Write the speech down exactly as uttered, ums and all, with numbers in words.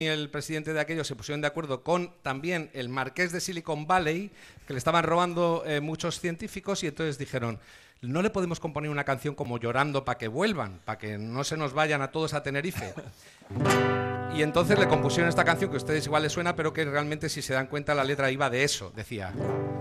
y el presidente de aquello se pusieron de acuerdo con también el marqués de Silicon Valley, que le estaban robando eh, muchos científicos, y entonces dijeron, no le podemos componer una canción como Llorando para que vuelvan, para que no se nos vayan a todos a Tenerife. Y entonces le compusieron esta canción, que a ustedes igual les suena, pero que realmente, si se dan cuenta, la letra iba de eso. Decía: